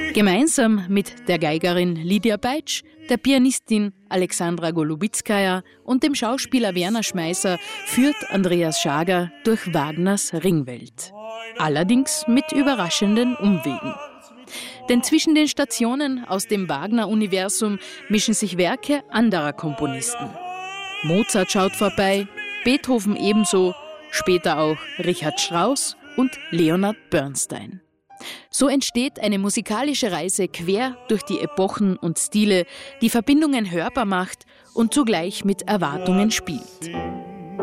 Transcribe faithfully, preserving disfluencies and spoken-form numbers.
Gemeinsam mit der Geigerin Lydia Beitsch, der Pianistin Alexandra Golubitskaja und dem Schauspieler Werner Schmeißer führt Andreas Schager durch Wagners Ringwelt. Allerdings mit überraschenden Umwegen. Denn zwischen den Stationen aus dem Wagner-Universum mischen sich Werke anderer Komponisten. Mozart schaut vorbei, Beethoven ebenso, später auch Richard Strauss und Leonard Bernstein. So entsteht eine musikalische Reise quer durch die Epochen und Stile, die Verbindungen hörbar macht und zugleich mit Erwartungen spielt.